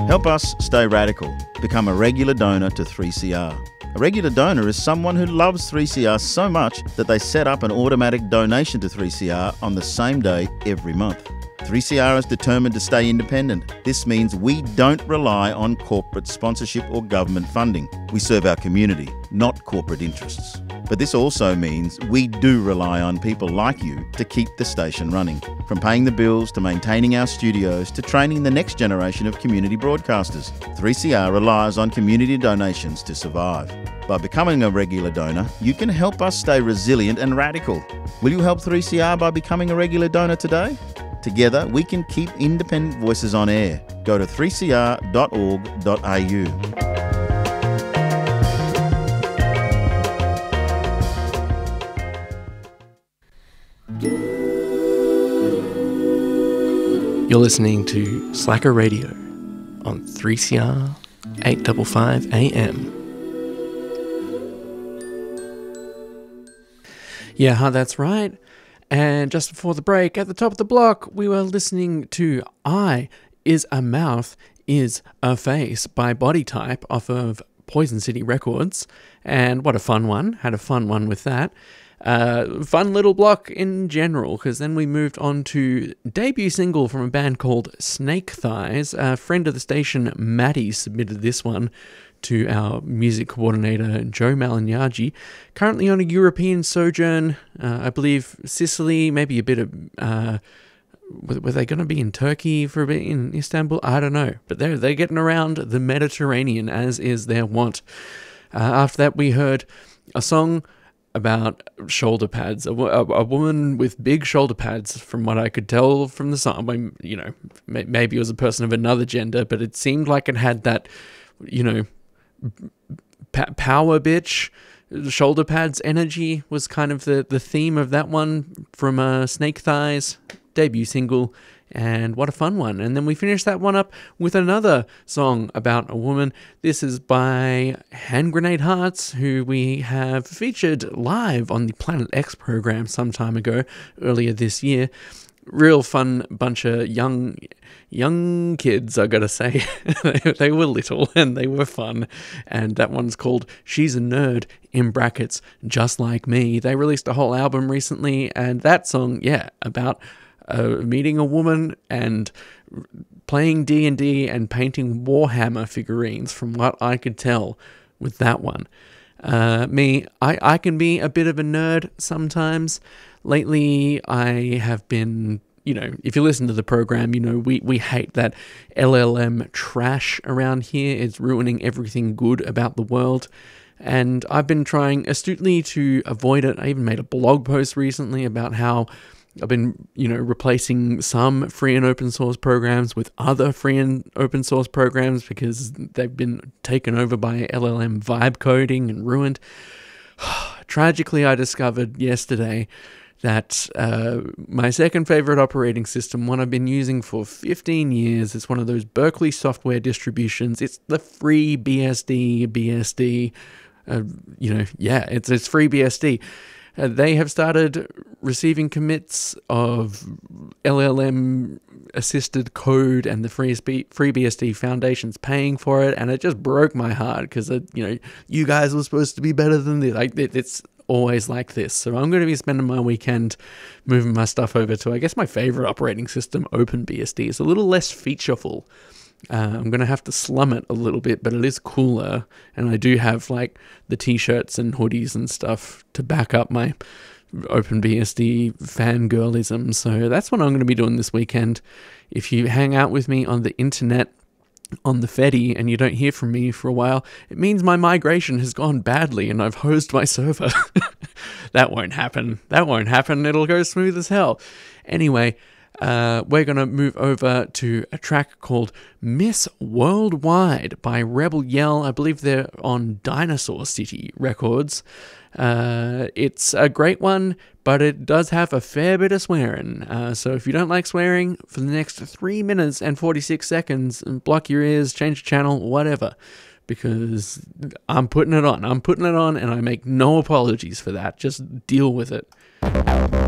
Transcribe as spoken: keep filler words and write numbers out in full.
Help us stay radical. Become a regular donor to three C R. A regular donor is someone who loves three C R so much that they set up an automatic donation to three C R on the same day every month. three C R is determined to stay independent. This means we don't rely on corporate sponsorship or government funding. We serve our community, not corporate interests. But this also means we do rely on people like you to keep the station running. From paying the bills to maintaining our studios to training the next generation of community broadcasters, three C R relies on community donations to survive. By becoming a regular donor, you can help us stay resilient and radical. Will you help three C R by becoming a regular donor today? Together, we can keep independent voices on air. Go to three c r dot org dot a u. You're listening to Slacker Radio on three C R eight fifty-five A M. Yeah, huh, that's right. And just before the break, at the top of the block, we were listening to I Is a Mouth, Is a Face by Body Type off of Poison City Records. And what a fun one. Had a fun one with that. Uh, fun little block in general, because then we moved on to debut single from a band called Snake Thighs. A friend of the station, Maddie, submitted this one to our music coordinator, Joe Malignaggi. Currently on a European sojourn, uh, I believe Sicily, maybe a bit of... Uh, were they going to be in Turkey for a bit, in Istanbul? I don't know. But they're, they're getting around the Mediterranean, as is their wont. Uh, after that, we heard a song about shoulder pads. A, a, a woman with big shoulder pads, from what I could tell from the song. You know, maybe it was a person of another gender, but it seemed like it had that, you know, p- power bitch, shoulder pads energy was kind of the, the theme of that one from uh, Snake Thighs debut single. And what a fun one. And then we finished that one up with another song about a woman. This is by Hand Grenade Hearts, who we have featured live on the Planet X program some time ago, earlier this year. Real fun bunch of young young kids, I gotta say. they, they were little and they were fun. And that one's called She's a Nerd, in brackets, Just Like Me. They released a whole album recently, and that song, yeah, about Uh, meeting a woman and playing D and D and painting Warhammer figurines, from what I could tell with that one. Uh, me, I, I can be a bit of a nerd sometimes. Lately, I have been, you know, if you listen to the program, you know, we, we hate that L L M trash around here. It's ruining everything good about the world. And I've been trying astutely to avoid it. I even made a blog post recently about how I've been, you know, replacing some free and open source programs with other free and open source programs because they've been taken over by L L M vibe coding and ruined. Tragically, I discovered yesterday that uh, my second favorite operating system, one I've been using for fifteen years, it's one of those Berkeley software distributions. It's the free B S D, B S D, uh, you know, yeah, it's it's free B S D. Uh, they have started receiving commits of L L M-assisted code, and the Free FreeBSD Foundation's paying for it, and it just broke my heart because, you know, you guys were supposed to be better than this. Like, it, it's always like this. So I'm going to be spending my weekend moving my stuff over to, I guess, my favorite operating system, OpenBSD. It's a little less featureful. Uh, I'm going to have to slum it a little bit, but it is cooler, and I do have, like, the t-shirts and hoodies and stuff to back up my OpenBSD fangirlism, so that's what I'm going to be doing this weekend. If you hang out with me on the internet, on the Feddy, and you don't hear from me for a while, it means my migration has gone badly and I've hosed my server. That won't happen. That won't happen. It'll go smooth as hell. Anyway, Uh, we're going to move over to a track called Miss Worldwide by Rebel Yell. I believe they're on Dinosaur City Records. Uh, it's a great one, but it does have a fair bit of swearing. Uh, so if you don't like swearing, for the next three minutes and forty-six seconds, block your ears, change the channel, whatever. Because I'm putting it on. I'm putting it on, and I make no apologies for that. Just deal with it.